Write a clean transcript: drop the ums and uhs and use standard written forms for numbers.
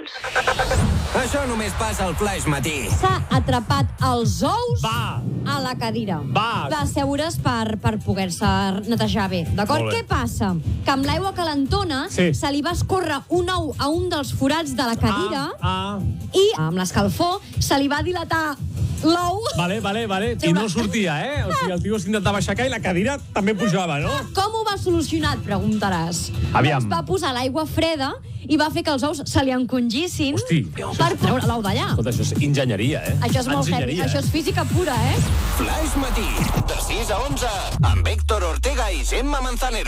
ous. Això només passa al Flaix Matí. S'ha atrapat els ous Va! a la cadira. Va! D'assegures per poder-se netejar bé, d'acord? Molt bé. Què passa? Que amb l'aigua calentona Sí. se li va escórrer un ou a un dels forats de la cadira i amb l'escalfor se li va dilatar l'ou. Vale. I no sortia, eh? O sigui, el tio s'intentava aixecar i la cadira també pujava, no? Com ho va solucionar, et preguntaràs. Aviam. Doncs va posar l'aigua freda i va fer que els ous se li encongissin Hosti. per treure l'ou d'allà. Escolta, això és enginyeria, eh? Això és molt heavy, Enginyeria, això és física pura, eh? Flaix Matí, de 6 a 11, amb Héctor Ortega i Gemma Manzanero.